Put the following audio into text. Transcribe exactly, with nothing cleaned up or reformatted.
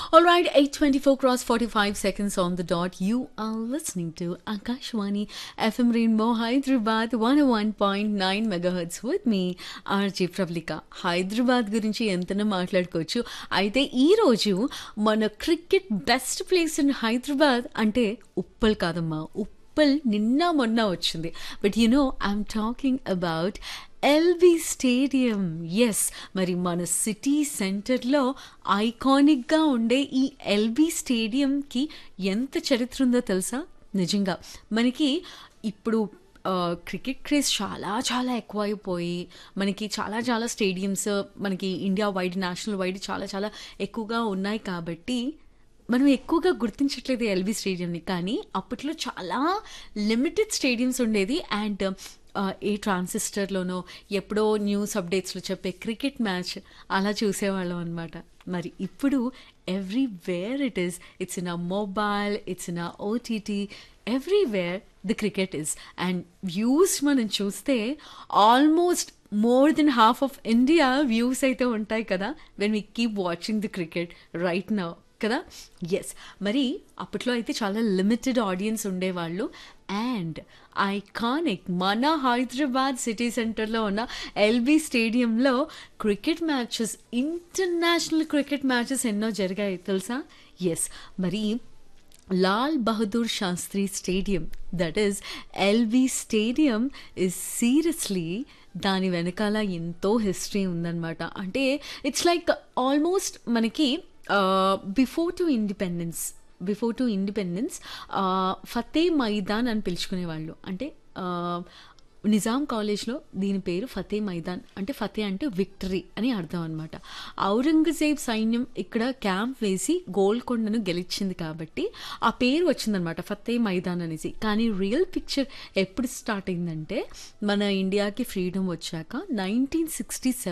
All right, eight twenty-four cross forty-five seconds on the dot. You are listening to Akashwani F M Rainbow Hyderabad one oh one point nine megahertz with me, R J Pravlika. Hyderabad గురించి ఎంతనో మాట్లాడుకోవచ్చు. అయితే ఈరోజు మన cricket best place in Hyderabad అంటే ఉప్పల్ కాదమ్మా, ఉప్పల్ నిన్న మొన్న వచ్చింది. But you know I'm talking about LB stadium. Yes, మరి మన సిటీ సెంటర్లో ఐకానిక్గా ఉండే ఈ ఎల్బీ స్టేడియంకి ఎంత చరిత్ర ఉందో తెలుసా? నిజంగా మనకి ఇప్పుడు క్రికెట్ క్రేజ్ చాలా చాలా ఎక్కువ అయిపోయి మనకి చాలా చాలా స్టేడియంస్ మనకి ఇండియా వైడ్, నేషనల్ వైడ్ చాలా చాలా ఎక్కువగా ఉన్నాయి. కాబట్టి మనం ఎక్కువగా గుర్తించట్లేదు ఎల్బీ స్టేడియంని. కానీ అప్పట్లో చాలా లిమిటెడ్ స్టేడియంస్ ఉండేది. అండ్ ఏ ట్రాన్సిస్టర్లోనో ఎప్పుడో న్యూస్ అప్డేట్స్లో చెప్పే క్రికెట్ మ్యాచ్ అలా చూసేవాళ్ళం అనమాట. మరి ఇప్పుడు everywhere it is, it's in a mobile, it's in a OTT, everywhere the cricket is. And views మనం చూస్తే almost more than half of India views అయితే ఉంటాయి కదా when we keep watching the cricket right now కదా. Yes, మరి అప్పట్లో అయితే చాలా లిమిటెడ్ ఆడియన్స్ ఉండేవాళ్ళు. అండ్ ఐకానిక్ మన హైదరాబాద్ సిటీ సెంటర్లో ఉన్న ఎల్బీ స్టేడియంలో cricket matches, international cricket matches ఎన్నో జరిగాయి తెలుసా. ఎస్, మరి Lal Bahadur Sastry stadium, that is LB stadium, is seriously దాని వెనకాల ఎంతో హిస్టరీ ఉందన్నమాట. అంటే ఇట్స్ లైక్ ఆల్మోస్ట్ మనకి before to independence before to independence Fateh Maidan అని పిలుచుకునేవాళ్ళు. అంటే నిజాం కాలేజ్లో దీని పేరు ఫతే మైదాన్. అంటే ఫతే అంటే విక్టరీ అని అర్థం అనమాట. ఔరంగజేబ్ సైన్యం ఇక్కడ క్యాంప్ వేసి గోల్కొండను గెలిచింది కాబట్టి ఆ పేరు వచ్చిందనమాట, ఫతే మైదాన్ అనేసి. కానీ రియల్ పిక్చర్ ఎప్పుడు స్టార్ట్ అయిందంటే మన ఇండియాకి ఫ్రీడమ్ వచ్చాక నైన్టీన్ సిక్స్టీ సెవెన్